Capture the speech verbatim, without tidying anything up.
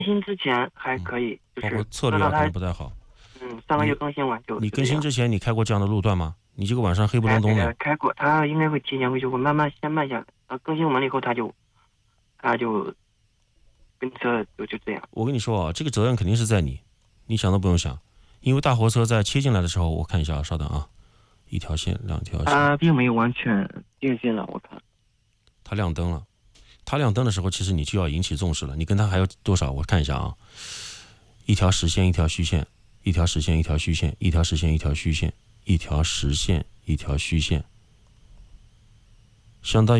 更新之前还可以，就包括是策略啊可到它能不太好。 嗯三个月更新完就你就这样。 更新之前你开过这样的路段吗？你这个晚上黑不开隆咚的。 呃开过，它应该会提前会就会慢慢先慢下来，呃更新完了以后它就它就跟车就就这样。 我跟你说啊，这个责任肯定是在你，你想都不用想，因为大货车在切进来的时候，我看一下啊，稍等啊，一条线、两条线， 它并没有完全定性了，我看。 它亮灯了。它亮灯的时候，其实你就要引起重视了。你跟它还有多少？我看一下啊，一条实线，一条虚线，一条实线，一条虚线，一条实线，一条虚线，一条实线，一条虚线，相当于。